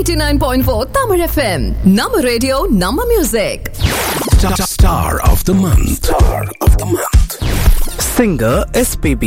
89.4 Tamil FM. Nama radio, Nama music. Star of the month. Singer SPB